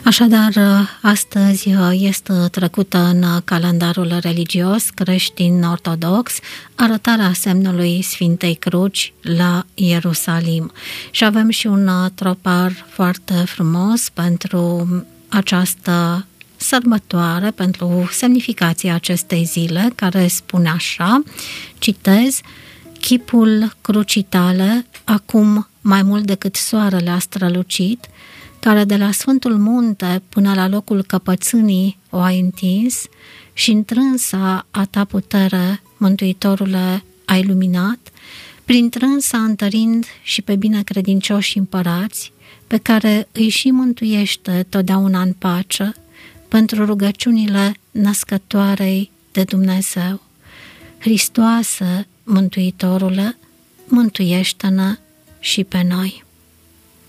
Așadar, astăzi este trecută în calendarul religios creștin-ortodox arătarea semnului Sfintei Cruci la Ierusalim. Și avem și un tropar foarte frumos pentru această sărbătoare, pentru semnificația acestei zile, care spune așa, citez: chipul crucii tale, acum mai mult decât soarele a strălucit, care de la Sfântul Munte până la locul căpățânii o ai întins și întrânsa a ta putere, Mântuitorule, ai luminat, prin trânsa întărind și pe binecredincioși împărați, pe care îi și mântuiește totdeauna în pace, pentru rugăciunile născătoarei de Dumnezeu. Hristoase, Mântuitorule, mântuiește-ne și pe noi.